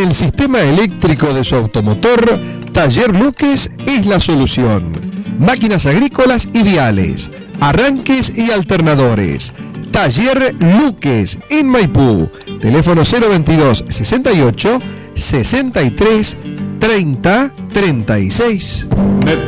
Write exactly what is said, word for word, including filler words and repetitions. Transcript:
el sistema eléctrico de su automotor, Taller Luques es la solución. Máquinas agrícolas y viales, arranques y alternadores. Taller Luques en Maipú. Teléfono cero veintidós sesenta y ocho sesenta y tres treinta treinta y seis. Me